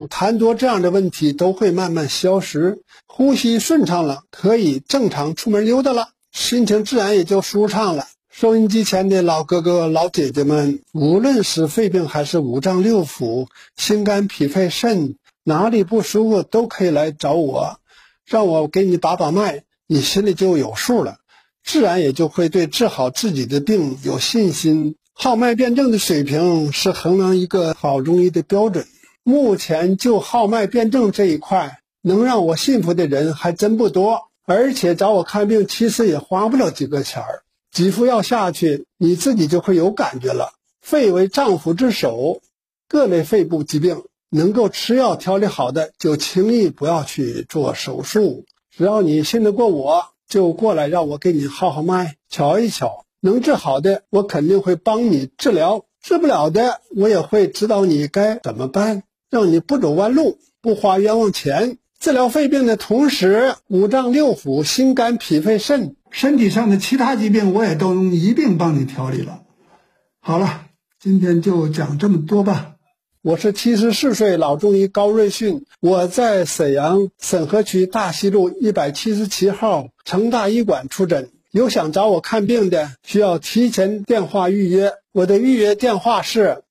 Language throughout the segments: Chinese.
痰多这样的问题都会慢慢消失，呼吸顺畅了，可以正常出门溜达了，心情自然也就舒畅了。收音机前的老哥哥老姐姐们，无论是肺病还是五脏六腑、心肝脾肺肾，哪里不舒服都可以来找我，让我给你把把脉，你心里就有数了，自然也就会对治好自己的病有信心。号脉辩证的水平是衡量一个好中医的标准。目前就号脉辩证这一块，能让我信服的人还真不多，而且找我看病其实也花不了几个钱儿，几副药下去，你自己就会有感觉了。肺为脏腑之首，各类肺部疾病能够吃药调理好的，就轻易不要去做手术。只要你信得过我，就过来让我给你号号脉，瞧一瞧。能治好的，我肯定会帮你治疗；治不了的，我也会指导你该怎么办，让你不走弯路，不花冤枉钱。治疗肺病的同时，五脏六腑、心肝脾肺肾，身体上的其他疾病我也都能一并帮你调理了。好了，今天就讲这么多吧。我是74岁老中医高瑞训，我在沈阳沈河区大西路177号成大医馆出诊。有想找我看病的，需要提前电话预约。我的预约电话是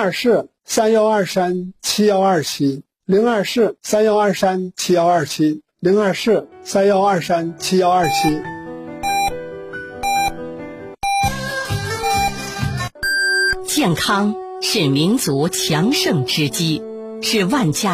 024-3123-7127 024-3123-7127 024-3123-7127。 健康是民族强盛之基，是万家